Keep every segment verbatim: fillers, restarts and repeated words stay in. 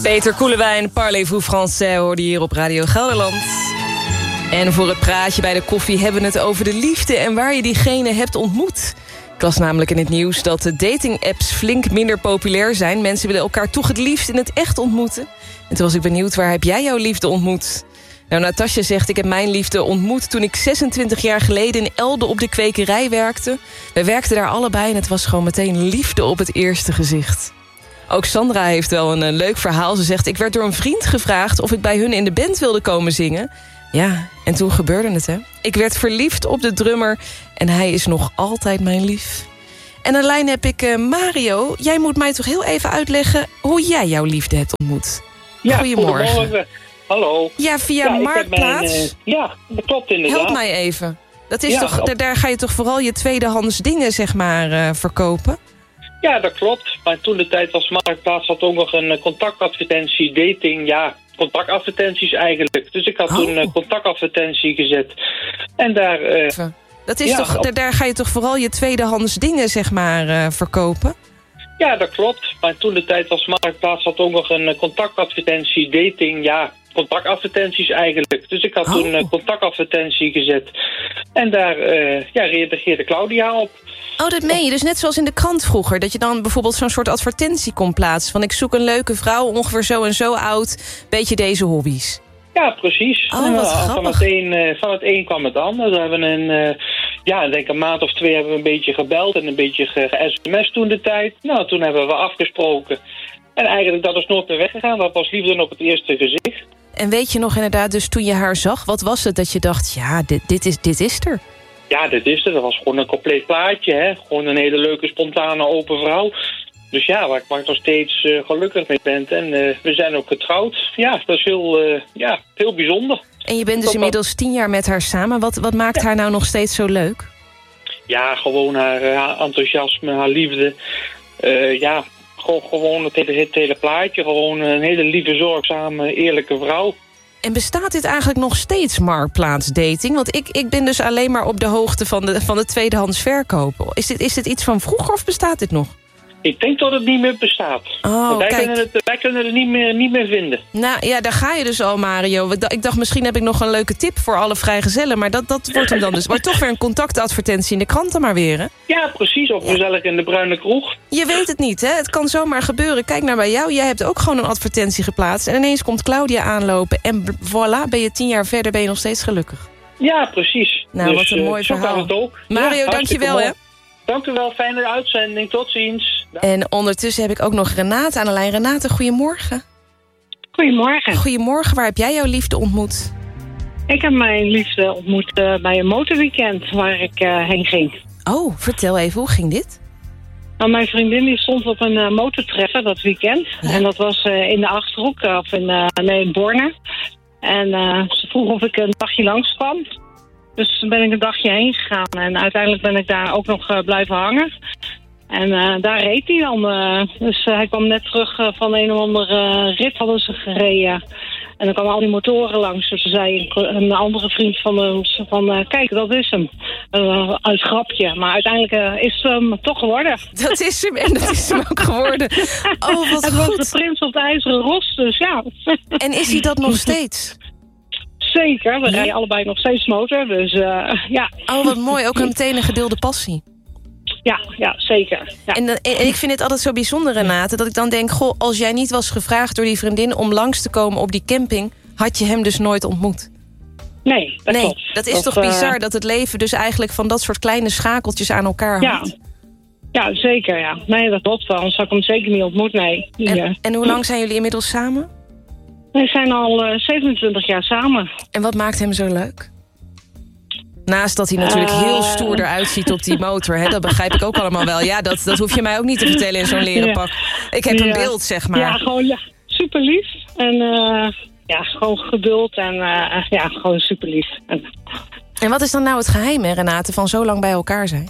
Peter Koelewijn, Parlez-vous Français, hoorde hier op Radio Gelderland. En voor het praatje bij de koffie hebben we het over de liefde en waar je diegene hebt ontmoet. Ik las namelijk in het nieuws dat de dating-apps flink minder populair zijn. Mensen willen elkaar toch het liefst in het echt ontmoeten. En toen was ik benieuwd, waar heb jij jouw liefde ontmoet? Nou, Natasja zegt, ik heb mijn liefde ontmoet toen ik zesentwintig jaar geleden in Elde op de kwekerij werkte. We werkten daar allebei en het was gewoon meteen liefde op het eerste gezicht. Ook Sandra heeft wel een, een leuk verhaal. Ze zegt, ik werd door een vriend gevraagd of ik bij hun in de band wilde komen zingen. Ja, en toen gebeurde het, hè. Ik werd verliefd op de drummer en hij is nog altijd mijn lief. En aan de lijn heb ik uh, Mario. Jij moet mij toch heel even uitleggen hoe jij jouw liefde hebt ontmoet. Ja, goedemorgen. goedemorgen. Hallo. Ja, via ja, Marktplaats. Mijn, uh, ja, dat klopt inderdaad. Help mij even. Dat is ja, toch, daar, daar ga je toch vooral je tweedehands dingen, zeg maar, uh, verkopen? Ja, dat klopt. Maar toen de tijd was Marktplaats had ook nog een contactadvertentie, dating, ja, contactadvertenties eigenlijk. Dus ik had oh. toen een contactadvertentie gezet. En daar... Uh, dat is ja, toch, op... daar, daar ga je toch vooral je tweedehands dingen, zeg maar, uh, verkopen? Ja, dat klopt. Maar toen de tijd was Marktplaats had ook nog een contactadvertentie, dating, ja, contactadvertenties eigenlijk. Dus ik had oh. toen een contactadvertentie gezet. En daar uh, ja, reageerde Claudia op. Oh, dat meen je. Dus net zoals in de krant vroeger. Dat je dan bijvoorbeeld zo'n soort advertentie kon plaatsen. Van ik zoek een leuke vrouw, ongeveer zo en zo oud. Beetje deze hobby's. Ja, precies. Oh, wat uh, van, het een, uh, van het een kwam het ander. We hebben een, uh, ja, ik denk een maand of twee hebben we een beetje gebeld en een beetje ge-sms'd toen de tijd. Nou, toen hebben we afgesproken. En eigenlijk dat is nooit meer weggegaan. Dat was liefde op het eerste gezicht. En weet je nog inderdaad, dus toen je haar zag, wat was het dat je dacht, ja, dit, dit, is, dit is er? Ja, dit is er. Dat was gewoon een compleet plaatje, hè. Gewoon een hele leuke, spontane, open vrouw. Dus ja, waar ik maar nog steeds uh, gelukkig mee ben. En uh, we zijn ook getrouwd. Ja, dat is heel, uh, ja, heel bijzonder. En je bent dus inmiddels tien jaar met haar samen. Wat, wat maakt ja. haar nou nog steeds zo leuk? Ja, gewoon haar, uh, haar enthousiasme, haar liefde. Uh, ja, gewoon, gewoon het, hele, het hele plaatje. Gewoon een hele lieve, zorgzame, eerlijke vrouw. En bestaat dit eigenlijk nog steeds, Marktplaats dating? Want ik, ik ben dus alleen maar op de hoogte van de, van de tweedehands verkopen. Is dit, is dit iets van vroeger of bestaat dit nog? Ik denk dat het niet meer bestaat. Oh, wij, kijk. kunnen het, wij kunnen het niet meer, niet meer vinden. Nou ja, daar ga je dus al, Mario. Ik dacht, misschien heb ik nog een leuke tip voor alle vrijgezellen. Maar dat, dat wordt hem dan dus. Maar toch weer een contactadvertentie in de kranten maar weer, hè? Ja, precies. Of gezellig in de bruine kroeg. Je weet het niet, hè? Het kan zomaar gebeuren. Kijk naar bij jou. Jij hebt ook gewoon een advertentie geplaatst. En ineens komt Claudia aanlopen. En voilà, ben je tien jaar verder, ben je nog steeds gelukkig. Ja, precies. Nou, dus, wat een mooi uh, verhaal. het ook. Mario, ja, dankjewel, hè? Dank u wel, fijne uitzending. Tot ziens. En ondertussen heb ik ook nog Renate aan de lijn. Renate, goedemorgen. Goedemorgen. Goedemorgen, waar heb jij jouw liefde ontmoet? Ik heb mijn liefde ontmoet uh, bij een motorweekend waar ik uh, heen ging. Oh, vertel even, hoe ging dit? Nou, mijn vriendin die stond op een uh, motortreffer dat weekend. Ja. En dat was uh, in de Achterhoek, uh, of in, uh, nee, in Borne. En uh, ze vroeg of ik een dagje langskwam. Dus toen ben ik een dagje heen gegaan. En uiteindelijk ben ik daar ook nog uh, blijven hangen. En uh, daar reed hij dan. Uh, dus uh, hij kwam net terug uh, van een of andere uh, rit hadden ze gereden. En dan kwamen al die motoren langs. Dus toen zei een, een andere vriend van ons van uh, kijk, dat is hem. Uh, uit grapje. Maar uiteindelijk uh, is het hem toch geworden. Dat is hem en dat is hem ook geworden. Oh, wat het goed. was de prins op de ijzeren ros, dus ja. En is hij dat nog steeds? Zeker, we ja. rijden allebei nog steeds motor, dus uh, ja. Oh, wat mooi. Ook meteen een gedeelde passie. Ja, ja, zeker. Ja. En, en ik vind het altijd zo bijzonder, Renate, dat ik dan denk, goh, als jij niet was gevraagd door die vriendin om langs te komen op die camping, had je hem dus nooit ontmoet. Nee, dat nee, klopt. Dat is dat, toch bizar uh, dat het leven dus eigenlijk van dat soort kleine schakeltjes aan elkaar hangt. Ja. Ja, zeker, ja. Nee, dat klopt wel. Anders had ik hem zeker niet ontmoet, nee. En, ja. en hoe lang zijn jullie inmiddels samen? We zijn al uh, zevenentwintig jaar samen. En wat maakt hem zo leuk? Naast dat hij natuurlijk uh... heel stoer eruit ziet op die motor. Hè? Dat begrijp ik ook allemaal wel. Ja, dat, dat hoef je mij ook niet te vertellen in zo'n leren pak. Ik heb ja. een beeld, zeg maar. Ja, gewoon ja, super lief. En uh, ja, gewoon geduld. En uh, ja, gewoon super lief. En... en wat is dan nou het geheim, hè, Renate, van zo lang bij elkaar zijn?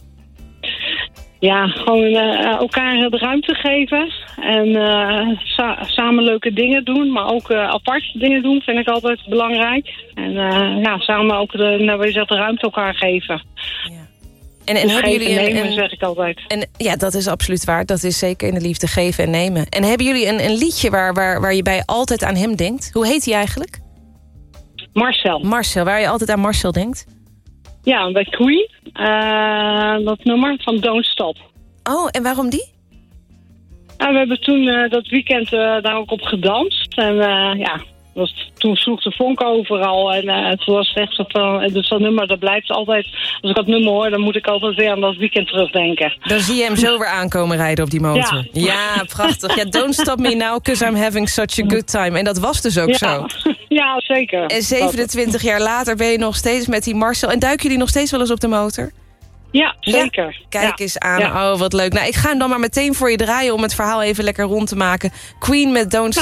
Ja, gewoon uh, elkaar de ruimte geven. En uh, sa- samen leuke dingen doen. Maar ook uh, apart dingen doen vind ik altijd belangrijk. En uh, ja, samen ook de, nou, je zegt, de ruimte elkaar geven. Ja. En, en Dus hebben geven jullie en een, nemen, een, zeg ik altijd. en ja, dat is absoluut waar. Dat is zeker in de liefde geven en nemen. En hebben jullie een, een liedje waar, waar, waar je bij altijd aan hem denkt? Hoe heet hij eigenlijk? Marcel. Marcel, waar je altijd aan Marcel denkt? Ja, bij Queen. Uh, dat nummer van Don't Stop. Oh, en waarom die? Nou, we hebben toen uh, dat weekend uh, daar ook op gedanst. En uh, ja, was, toen sloeg de vonk overal. En uh, het was echt zo van... Dus dat nummer, dat blijft altijd... Als ik dat nummer hoor, dan moet ik altijd weer aan dat weekend terugdenken. Dan zie je hem zo weer aankomen rijden op die motor. Ja, ja prachtig. Ja, don't stop me now, because I'm having such a good time. En dat was dus ook ja. zo. Ja, zeker. En zevenentwintig jaar later ben je nog steeds met die Marcel. En duiken jullie nog steeds wel eens op de motor? Ja, zeker. Ja, kijk ja. eens aan. Ja. Oh, wat leuk. Nou, ik ga hem dan maar meteen voor je draaien... om het verhaal even lekker rond te maken. Queen met Don't